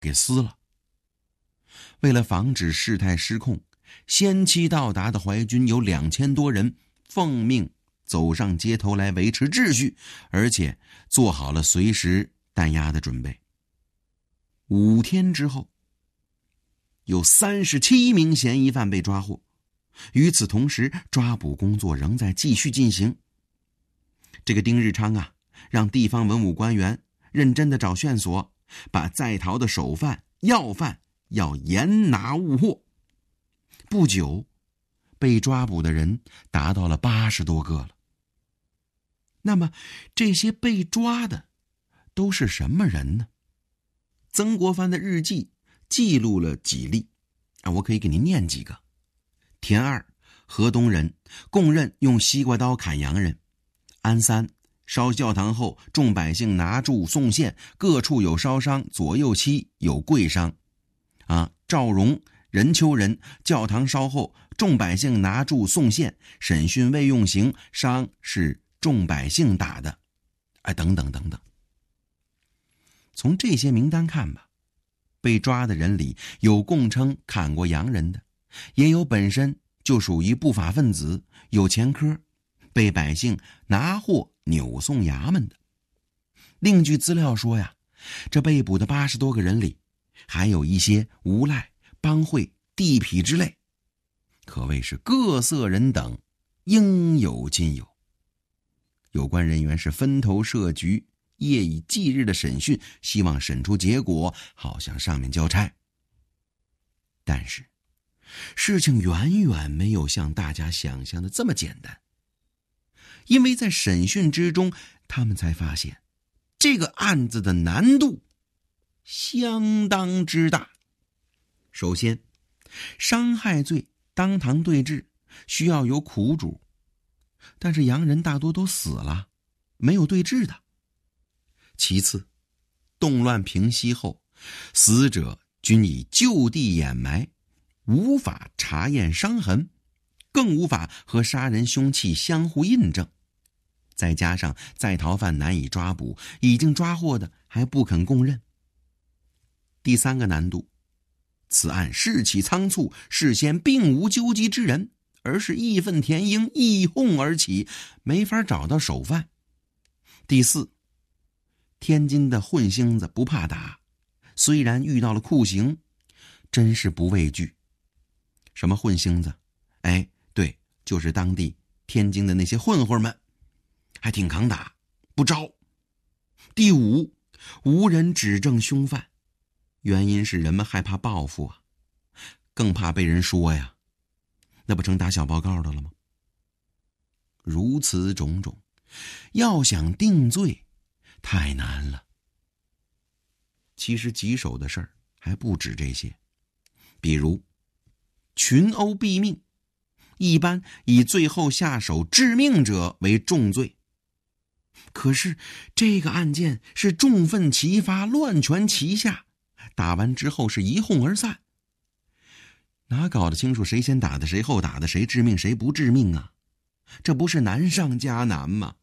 给撕了。为了防止事态失控，先期到达的淮军有2000多人，奉命走上街头来维持秩序，而且做好了随时弹压的准备。5天之后，有37名嫌疑犯被抓获。与此同时，抓捕工作仍在继续进行。这个丁日昌啊，让地方文武官员认真地找线索，把在逃的首犯、要犯要严拿勿获。不久，被抓捕的人达到了80多个了。那么，这些被抓的都是什么人呢？曾国藩的日记记录了几例我可以给您念几个。田二，河东人，供认用西瓜刀砍洋人。安三，烧教堂后众百姓拿柱送献，各处有烧伤，左右妻有跪伤。赵荣，任丘人，教堂烧后众百姓拿柱送献，审讯未用刑，伤是众百姓打的。等等等等。从这些名单看吧，被抓的人里有供称砍过洋人的，也有本身就属于不法分子，有前科，被百姓拿货扭送衙门的。另据资料说呀，这被捕的80多个人里，还有一些无赖、帮会、地痞之类，可谓是各色人等，应有尽有。有关人员是分头设局，夜以继日的审讯，希望审出结果，好向上面交差。但是事情远远没有像大家想象的这么简单，因为在审讯之中，他们才发现这个案子的难度相当之大。首先，伤害罪当堂对质，需要有苦主，但是洋人大多都死了，没有对质的。其次，动乱平息后，死者均已就地掩埋，无法查验伤痕，更无法和杀人凶器相互印证。再加上在逃犯难以抓捕，已经抓获的还不肯供认。第三个难度，此案事起仓促，事先并无纠集之人，而是义愤填膺，一哄而起，没法找到首犯。第四，天津的混星子不怕打，虽然遇到了酷刑，真是不畏惧。什么混星子？对，就是当地天津的那些混混们，还挺抗打，不招。第五，无人指证凶犯，原因是人们害怕报复啊，更怕被人说呀，那不成打小报告的了吗？如此种种，要想定罪太难了。其实棘手的事儿还不止这些，比如群殴毙命，一般以最后下手致命者为重罪。可是这个案件是众愤齐发，乱拳齐下，打完之后是一哄而散，哪搞得清楚谁先打的，谁后打的，谁致命谁不致命啊？这不是难上加难吗？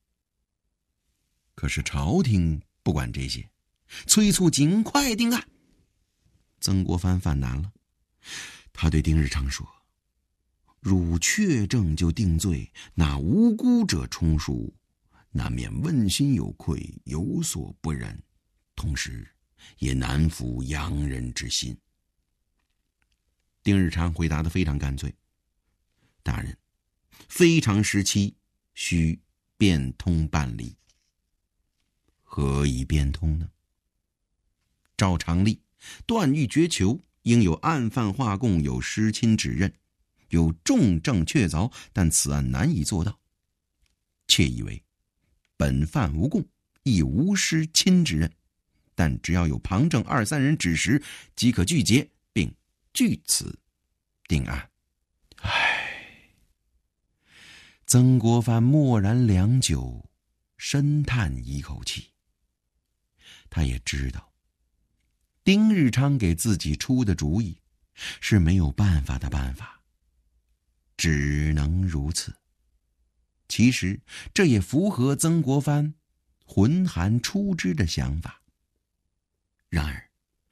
可是朝廷不管这些，催促尽快定案。曾国藩犯难了，他对丁日昌说：“汝确证就定罪，那无辜者充数，难免问心有愧，有所不忍，同时也难服洋人之心。”丁日昌回答得非常干脆：“大人，非常时期，需变通办理。”何以变通呢？照常例，断狱绝囚，应有案犯画供，有失亲指认，有重证确凿，但此案难以做到。窃以为本犯无供，亦无失亲指认，但只要有旁证2、3人指实，即可具结，并据此定案。曾国藩默然良久，深叹一口气。他也知道丁日昌给自己出的主意是没有办法的办法，只能如此。其实这也符合曾国藩浑含出知的想法。然而